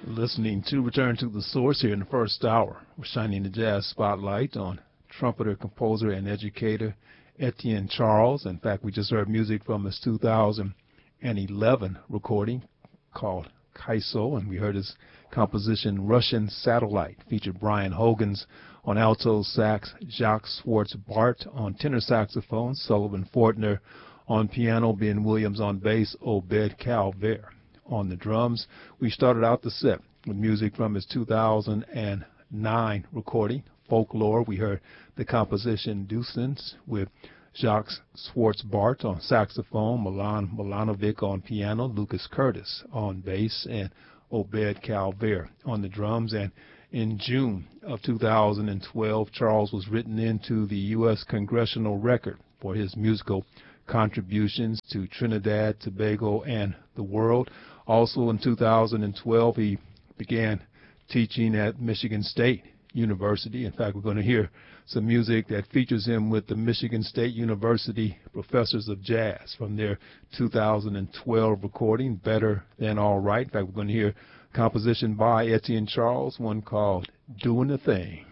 Listening to Return to the Source here in the first hour. We're shining the jazz spotlight on trumpeter, composer, and educator Etienne Charles. In fact, we just heard music from his 2011 recording called Kaiso, and we heard his composition Russian Satellite. Featured Brian Hogans on alto sax, Jacques Schwartz-Bart on tenor saxophone, Sullivan Fortner on piano, Ben Williams on bass, Obed Calvert on the drums. We started out the set with music from his 2009 recording, Folklore. We heard the composition Deucens with Jacques Schwartz-Bart on saxophone, Milan Milanovic on piano, Lucas Curtis on bass, and Obed Calvert on the drums. And in June of 2012, Charles was written into the U.S. Congressional Record for his musical contributions to Trinidad, Tobago, and the world. Also in 2012, he began teaching at Michigan State University. In fact, we're going to hear some music that features him with the Michigan State University Professors of Jazz from their 2012 recording, Better Than All Right. In fact, we're going to hear a composition by Etienne Charles, one called Doing the Thing.